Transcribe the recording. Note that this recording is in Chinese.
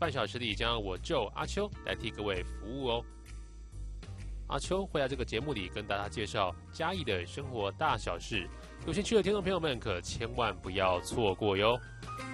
半小时里，将由我舅阿秋来替各位服务哦。阿秋会在这个节目里跟大家介绍嘉义的生活大小事，有兴趣的听众朋友们可千万不要错过哟。